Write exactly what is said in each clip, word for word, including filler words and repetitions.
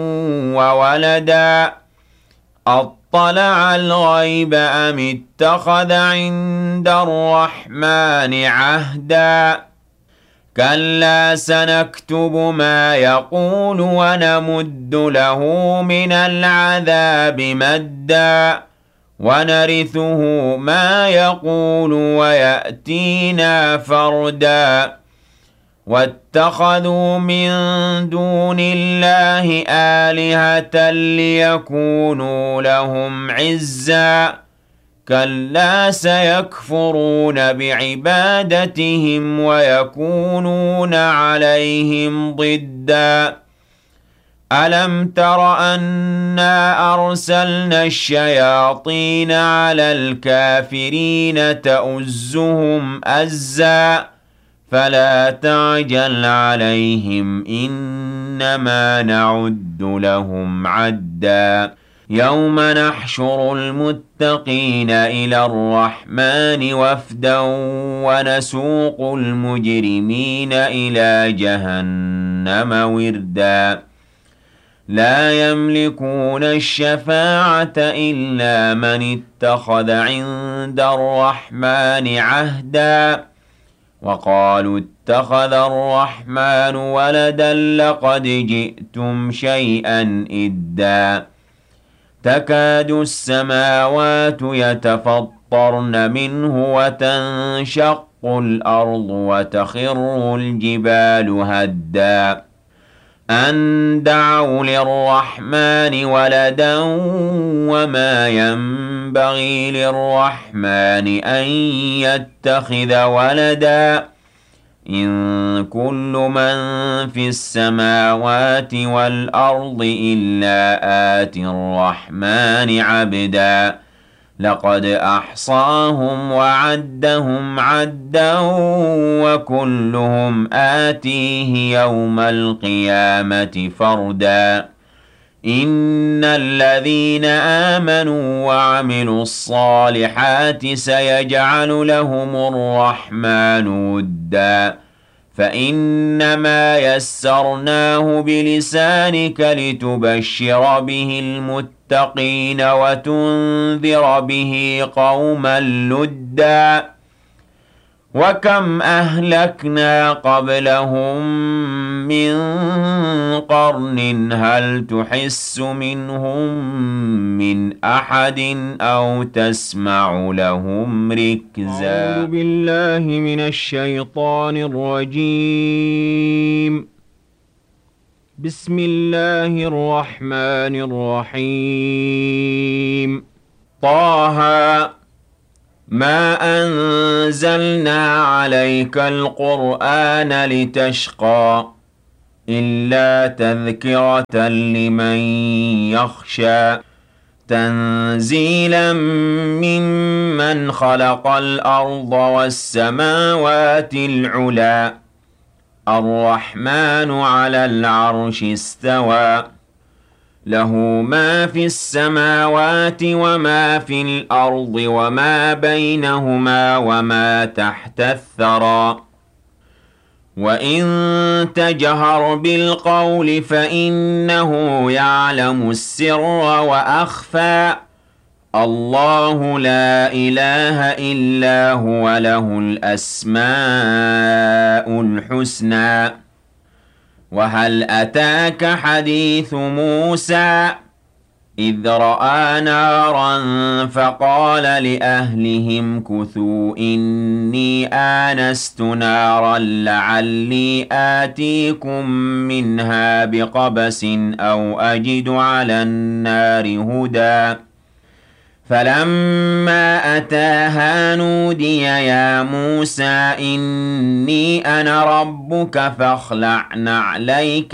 وولدا أطلع الغيب أم اتخذ عند الرحمن عهدا كلا سنكتب ما يقول ونمد له من العذاب مدا ونرثه ما يقول ويأتينا فردا واتخذوا من دون الله آلهة ليكونوا لهم عزا كلا سيكفرون بعبادتهم ويكونون عليهم ضدا ألم تر أنا أرسلنا الشياطين على الكافرين تؤزهم أزا فلا تعجل عليهم إنما نعد لهم عدا يوم نحشر المتقين إلى الرحمن وفدا ونسوق المجرمين إلى جهنم وردا لا يملكون الشفاعة إلا من اتخذ عند الرحمن عهدا وقالوا اتخذ الرحمن ولدا لقد جئتم شيئا إدا تكاد السماوات يتفطرن منه وتنشق الأرض وتخر الجبال هدا أن دعوا للرحمن ولدا وما ينبغي للرحمن أن يتخذ ولدا إن كل من في السماوات والأرض إلا آتي الرحمن عبدا لقد أحصاهم وعدهم عدا وكلهم آتيه يوم القيامة فردا إن الذين آمنوا وعملوا الصالحات سيجعل لهم الرحمن ودا فإنما يسرناه بلسانك لتبشر به المتقين وتنذر به قوما لدا وكم أهلكنا قبلهم من قرن هل تحس منهم من أحد أو تسمع لهم ركزا أعوذ بالله من الشيطان الرجيم بسم الله الرحمن الرحيم طه ما أنزلنا عليك القرآن لتشقى إلا تذكرة لمن يخشى تنزيلا ممن خلق الأرض والسماوات العلا الرحمن على العرش استوى له ما في السماوات وما في الأرض وما بينهما وما تحت الثرى وإن تجهر بالقول فإنه يعلم السر وأخفى الله لا إله إلا هو له الأسماء الحسنى وهل أتاك حديث موسى إذ رأى نارا فقال لأهلهم كثوا إني آنست نارا لعلي آتيكم منها بقبس أو أجد على النار هدى فلما أتاها نودي يا موسى إني أنا ربك فاخلع نعليك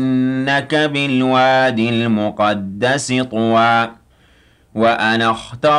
إنك بالوادي المقدس طوى وأنا اخترتك